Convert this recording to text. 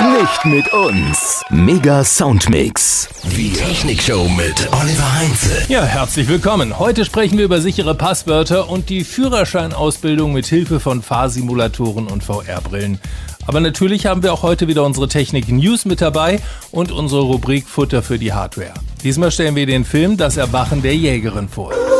Nicht mit uns. Mega Soundmix. Die Technikshow mit Oliver Heinze. Ja, herzlich willkommen. Heute sprechen wir über sichere Passwörter und die Führerscheinausbildung mit Hilfe von Fahrsimulatoren und VR-Brillen. Aber natürlich haben wir auch heute wieder unsere Technik-News mit dabei und unsere Rubrik Futter für die Hardware. Diesmal stellen wir den Film Das Erwachen der Jägerin vor.